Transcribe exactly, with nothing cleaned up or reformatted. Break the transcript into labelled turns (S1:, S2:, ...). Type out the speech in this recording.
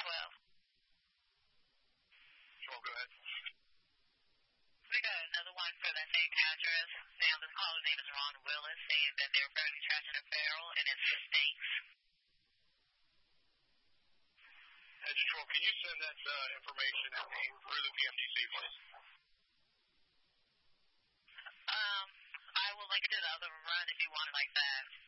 S1: twelve.
S2: Sure, go ahead.
S1: We got another one for that same address. Now, this caller's name is Ron Willis, saying that they're burning trash in a barrel, and it's stinks.
S2: Edge Patrol, can you send that uh, information and name through the P M D C, please?
S1: Um, I will link it to the other run if you want it like that.